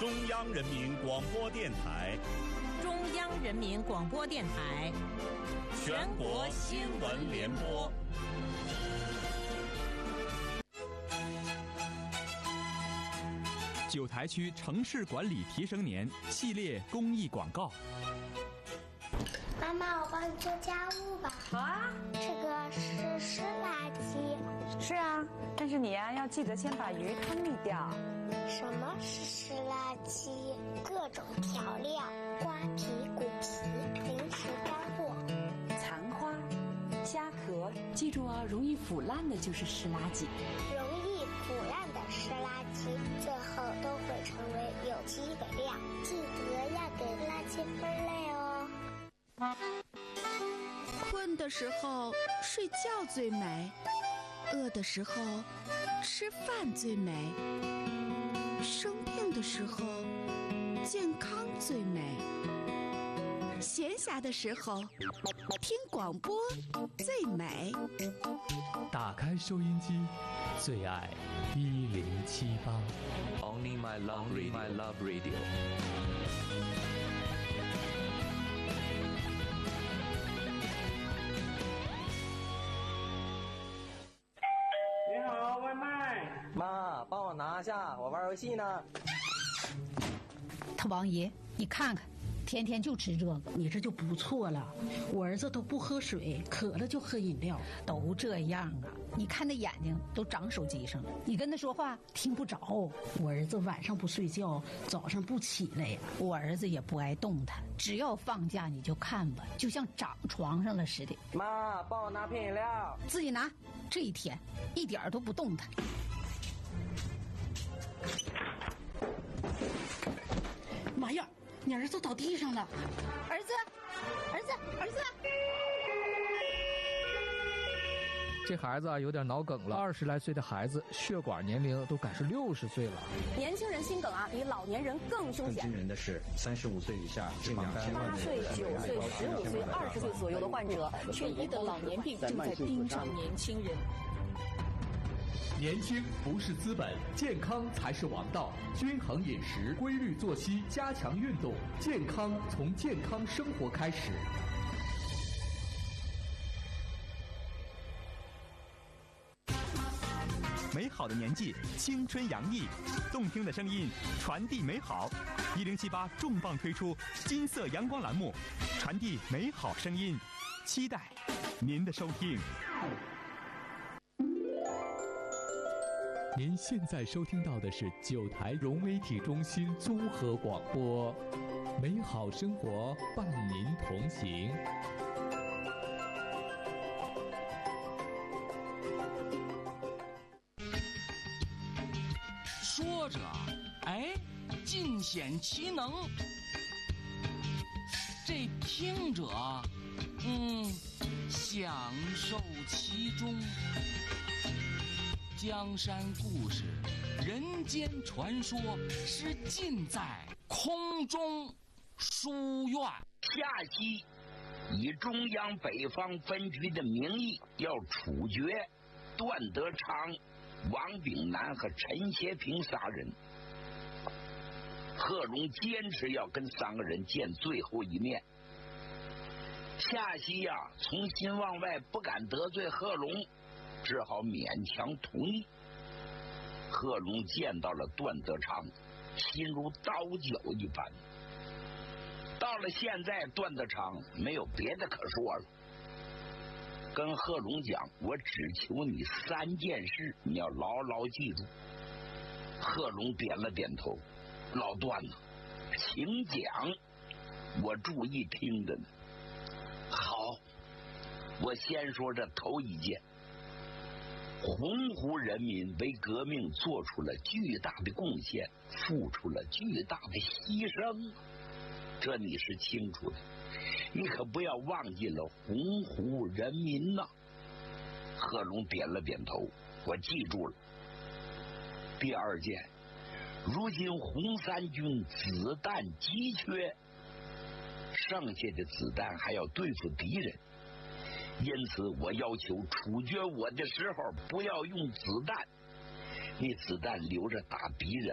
中央人民广播电台， 中央人民广播电台， 全国新闻联播。 九台区城市管理提升年系列公益广告。 妈妈，我帮你做家务吧。 好啊。 这个是湿垃圾。 是啊，但是你呀，要记得先把鱼汤沥掉。 什么是湿垃圾？各种调料、瓜皮、骨皮、零食干货、 残花、虾壳，记住啊，容易腐烂的就是湿垃圾。 容易腐烂的湿垃圾，最后都会成为有机肥料。记得要给垃圾分类哦。 困的时候睡觉最美，饿的时候吃饭最美，生病的时候健康最美，闲暇的时候听广播最美。 打开收音机，最爱1078。 Only my love radio。 你好，外卖。 妈，帮我拿下，我玩游戏呢。 他王爷，你看看，天天就吃这个， 你这就不错了。我儿子都不喝水，渴了就喝饮料， 都这样啊。你看那眼睛都长手机上了，你跟他说话听不着。 我儿子晚上不睡觉，早上不起来呀。 我儿子也不爱动弹，只要放假你就看吧，就像长床上了似的。 妈，帮我拿瓶饮料。 自己拿，这一天一点都不动弹。 妈呀，你儿子倒地上了！ 儿子！ 这孩子啊，有点脑梗了，20来岁的孩子，血管年龄都赶是60岁了。 年轻人心梗啊，比老年人更凶险。 更惊人的是，35岁以下近 28岁、9岁、15岁、20岁左右的患者，却疑得老年病正在盯上年轻人。 年轻不是资本，健康才是王道。均衡饮食，规律作息，加强运动，健康从健康生活开始。 美好的年纪，青春洋溢，动听的声音传递美好。1078重磅推出金色阳光栏目，传递美好声音，期待您的收听。 您现在收听到的是9台融媒体中心综合广播，美好生活伴您同行。 说着，哎，尽显其能；这听者，享受其中。江山故事，人间传说，是尽在空中书院。 下期以中央北方分局的名义要处决段德昌、王炳南和陈协平仨人。贺龙坚持要跟3个人见最后一面。夏曦呀，从心往外不敢得罪贺龙，只好勉强同意。贺龙见到了段德昌，心如刀绞一般。到了现在，段德昌没有别的可说了，跟贺龙讲，我只求你3件事，你要牢牢记住。贺龙点了点头，老段呐，请讲，我注意听着呢。好，我先说这头一件。洪湖人民为革命做出了巨大的贡献，付出了巨大的牺牲，这你是清楚的，你可不要忘记了洪湖人民呐。贺龙点了点头，我记住了。第二件，如今红三军子弹急缺，剩下的子弹还要对付敌人，因此我要求处决我的时候不要用子弹，你子弹留着打敌人吧。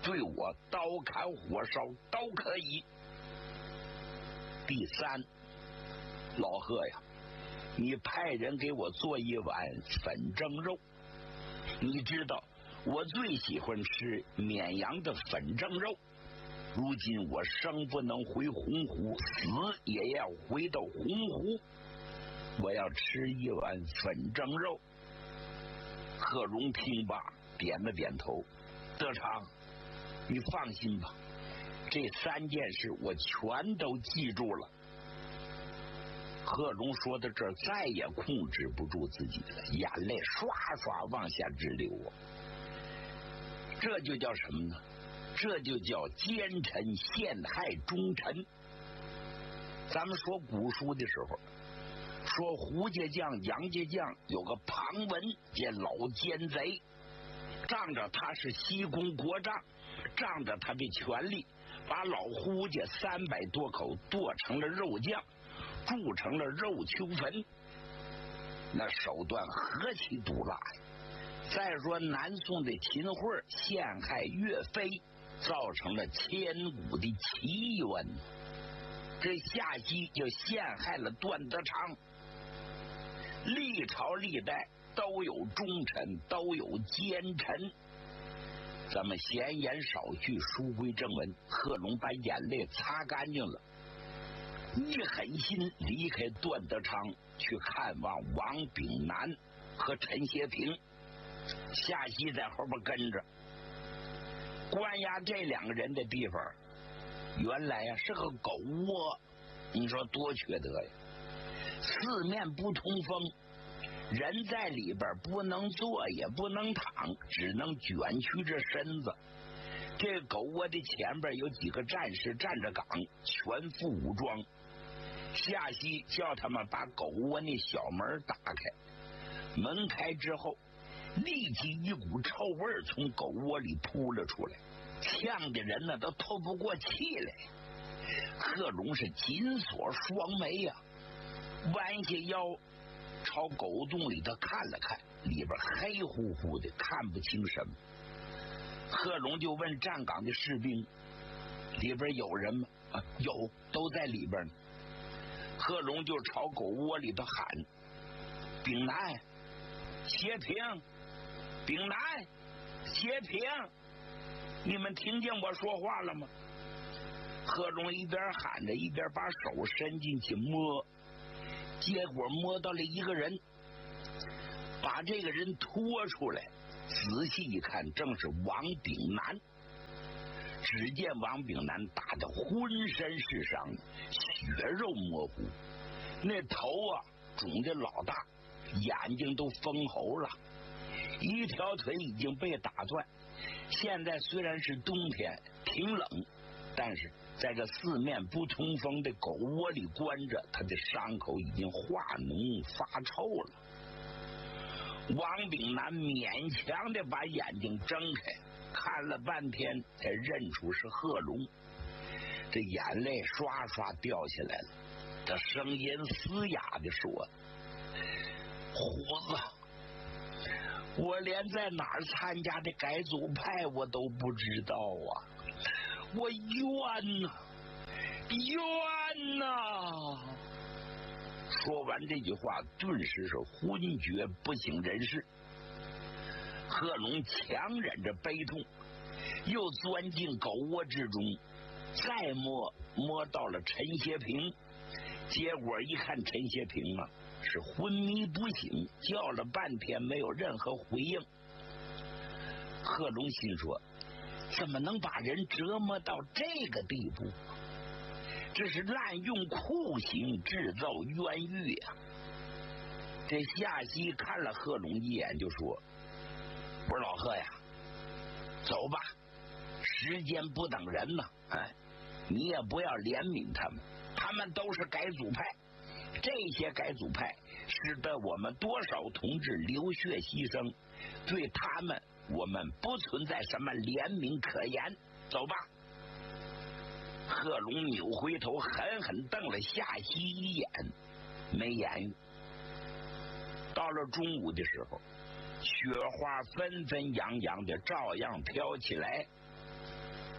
对我刀砍火烧都可以。第三，老贺呀，你派人给我做一碗粉蒸肉。你知道我最喜欢吃绵阳的粉蒸肉，如今我生不能回洪湖，死也要回到洪湖，我要吃一碗粉蒸肉。贺荣听罢点了点头，德昌，你放心吧，这3件事我全都记住了。贺荣说到这儿，再也控制不住自己了，眼泪刷刷往下直流啊！这就叫什么呢？这就叫奸臣陷害忠臣。咱们说古书的时候，说胡家将、杨家将有个庞文，这老奸贼，仗着他是西宫国丈，仗着他的权力，把老胡家300多口剁成了肉酱，铸成了肉丘坟，那手段何其毒辣呀！再说南宋的秦桧陷害岳飞，造成了千古的奇冤。这夏曦就陷害了段德昌。历朝历代都有忠臣，都有奸臣。咱们闲言少叙，书归正文。贺龙把眼泪擦干净了，一狠心离开段德昌，去看望王炳南和陈协平。夏曦在后边跟着。关押这2个人的地方，原来是个狗窝，你说多缺德呀！四面不通风，人在里边不能坐也不能躺，只能卷曲着身子。这狗窝的前边有几个战士站着岗，全副武装。夏曦叫他们把狗窝那小门打开，门开之后，立即一股臭味从狗窝里扑了出来，呛的人呢都透不过气来。贺龙是紧锁双眉呀，弯下腰朝狗洞里头看了看，里边黑乎乎的，看不清什么。贺龙就问站岗的士兵：“里边有人吗？”“有，都在里边呢。”贺龙就朝狗窝里头喊：“炳南、协平，炳南、协平，你们听见我说话了吗？”贺龙一边喊着，一边把手伸进去摸，结果摸到了一个人，把这个人拖出来，仔细一看，正是王炳南。只见王炳南打得浑身是伤，血肉模糊，那头肿得老大，眼睛都封喉了，一条腿已经被打断。现在虽然是冬天，挺冷，但是在这四面不通风的狗窝里关着，他的伤口已经化脓发臭了。王炳南勉强的把眼睛睁开，看了半天才认出是贺龙，这眼泪刷刷掉下来了。他声音嘶哑的说：“胡子，我连在哪儿参加的改组派我都不知道啊，我冤呐，冤呐！”说完这句话，顿时是昏厥不省人事。贺龙强忍着悲痛，又钻进狗窝之中，再摸到了陈协平，结果一看陈协平是昏迷不醒，叫了半天没有任何回应。贺龙心说，怎么能把人折磨到这个地步？这是滥用酷刑制造冤狱呀！这夏曦看了贺龙一眼，就说：“不是老贺呀，走吧，时间不等人呐，你也不要怜悯他们，他们都是改组派，这些改组派使得我们多少同志流血牺牲，对他们我们不存在什么怜悯可言，走吧。”贺龙扭回头，狠狠瞪了夏曦一眼，没言语。到了中午的时候，雪花纷纷扬扬的照样飘起来。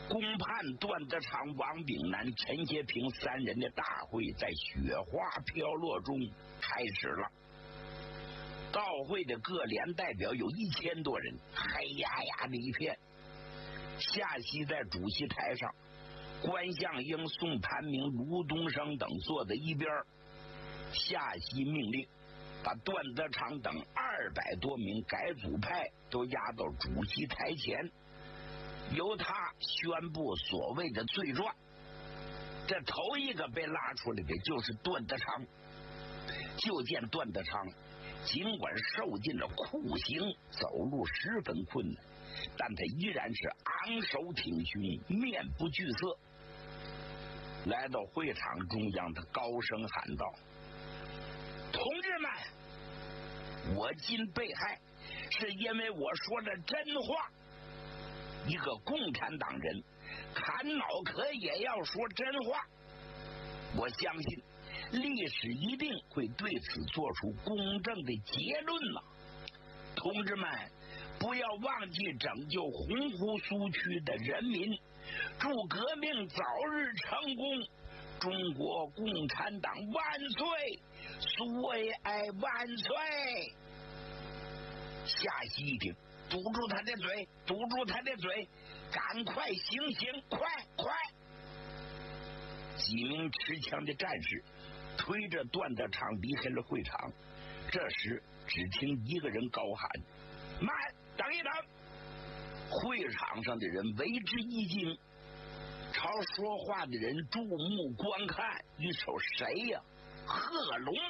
公判段德昌、王炳南、陈协平三人的大会在雪花飘落中开始了。到会的各连代表有1000多人，黑压压的一片。夏曦在主席台上，关向英、宋盘明、卢东升等坐在一边。夏曦命令把段德昌等200多名改组派都押到主席台前，由他宣布所谓的罪状。这头一个被拉出来的就是段德昌。就见段德昌尽管受尽了酷刑，走路十分困难，但他依然是昂首挺胸，面不惧色。来到会场中央，他高声喊道：同志们，我今被害是因为我说了真话。一个共产党人砍脑壳也要说真话。我相信历史一定会对此做出公正的结论了。同志们，不要忘记拯救洪湖苏区的人民，祝革命早日成功！中国共产党万岁！苏维埃万岁！夏曦一听，堵住他的嘴，堵住他的嘴，赶快行刑，快快！几名持枪的战士推着段德昌离开了会场。这时只听一个人高喊：慢，等一等！会场上的人为之一惊，朝说话的人注目观看，一瞅谁呀？贺龙。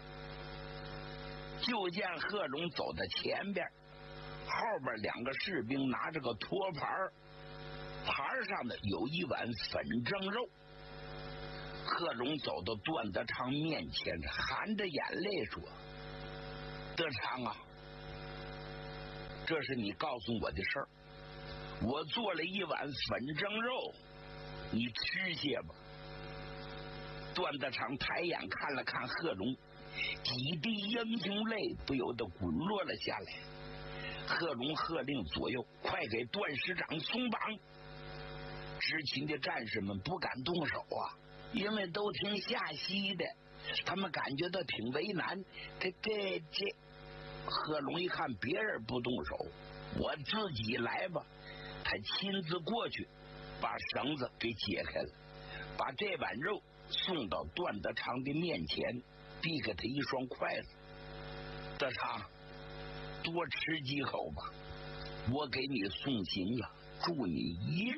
就见贺龙走到前边，后边2个士兵拿着个托盘，盘上的有一碗粉蒸肉。贺龙走到段德昌面前，含着眼泪说：德昌啊，这是你告诉我的事儿，我做了一碗粉蒸肉，你吃些吧。段德昌抬眼看了看贺龙，几滴英雄泪不由得滚落了下来。贺龙喝令左右，快给段师长松绑。执勤的战士们不敢动手啊，因为都听夏曦的，他们感觉到挺为难。这贺龙一看别人不动手，我自己来吧。他亲自过去把绳子给解开了，把这碗肉送到段德昌的面前，递给他一双筷子。德昌，多吃几口吧，我给你送行了，祝你一